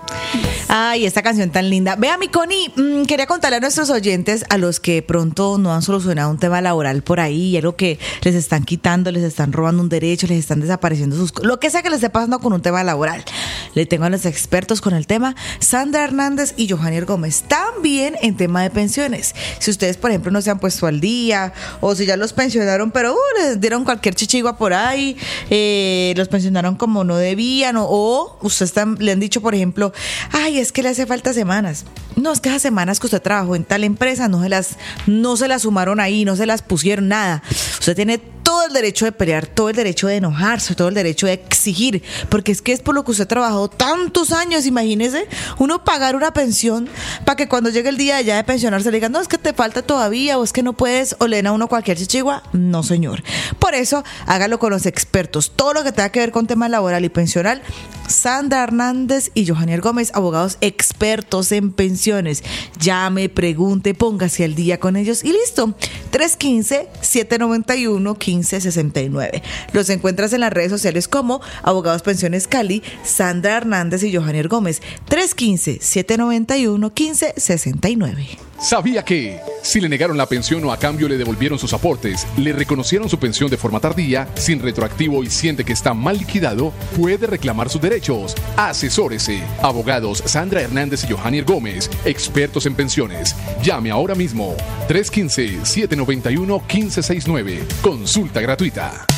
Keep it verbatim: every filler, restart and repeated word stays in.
Ay, esta canción tan linda. Vea, mi Connie, mmm, quería contarle a nuestros oyentes, a los que pronto no han solucionado un tema laboral por ahí, algo que les están quitando, les están robando un derecho, les están desapareciendo sus... Lo que sea que les esté pasando con un tema laboral. Le tengo a los expertos con el tema, Sandra Hernández y Johanier Gómez, también en tema de pensiones. Si ustedes, por ejemplo, no se han puesto al día, o si ya los pensionaron, pero uh, les dieron cualquier chichigua por ahí, eh, los pensionaron como no debían, o, o ustedes están, le han dicho, por ejemplo, ay, es que le hace falta semanas. No, es que esas semanas que usted trabajó en tal empresa no se las, no se las sumaron ahí, no se las pusieron, nada. Usted tiene todo el derecho de pelear, todo el derecho de enojarse, todo el derecho de exigir, porque es que es por lo que usted ha trabajado tantos años. Imagínese, uno pagar una pensión para que cuando llegue el día de ya de pensionarse le digan, no, es que te falta todavía, o es que no puedes, o le den a uno cualquier chichigua. No, señor. Por eso, hágalo con los expertos. Todo lo que tenga que ver con tema laboral y pensional, Sandra Hernández y Johanier Gómez, abogados expertos en pensiones. Llame, pregunte, póngase al día con ellos y listo. tres uno cinco, siete nueve uno, uno cinco seis nueve. Los encuentras en las redes sociales como Abogados Pensiones Cali, Sandra Hernández y Johanier Gómez. tres uno cinco, siete nueve uno, uno cinco seis nueve. ¿Sabía que si le negaron la pensión o a cambio le devolvieron sus aportes, le reconocieron su pensión de forma tardía, sin retroactivo y siente que está mal liquidado, puede reclamar sus derechos? Asesórese. Abogados Sandra Hernández y Johanier Gómez, expertos en pensiones. Llame ahora mismo. tres uno cinco, siete nueve uno, uno cinco seis nueve. Consulta gratuita.